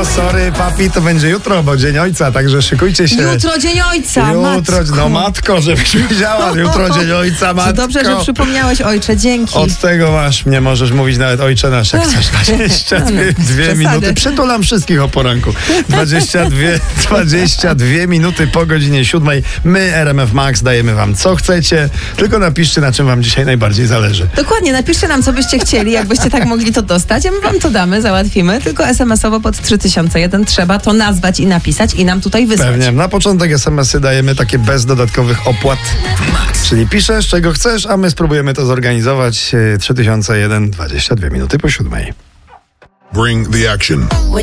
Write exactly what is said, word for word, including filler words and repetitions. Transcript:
No sorry, papi, to będzie jutro, bo Dzień Ojca, także szykujcie się. Jutro Dzień Ojca, Jutro, matko. no matko, żebyś wiedziała, jutro Dzień Ojca, matko. To dobrze, że przypomniałeś, ojcze, dzięki. Od tego masz, mnie możesz mówić nawet ojcze nasz, jak chcesz. dwadzieścia dwie minuty, przytulam wszystkich o poranku. dwadzieścia dwie, dwadzieścia dwie minuty po godzinie siódmej. My, R M F Max, dajemy wam co chcecie, tylko napiszcie, na czym wam dzisiaj najbardziej zależy. Dokładnie, napiszcie nam, co byście chcieli, jakbyście tak mogli to dostać, a my wam to damy, załatwimy, tylko es em esowo pod trzy tysiące jeden trzeba to nazwać i napisać i nam tutaj wysłać. Pewnie, na początek es em esy dajemy takie bez dodatkowych opłat, czyli piszesz, czego chcesz, a my spróbujemy to zorganizować. trzy tysiące jeden, dwadzieścia dwie minuty po siódmej. Bring the action.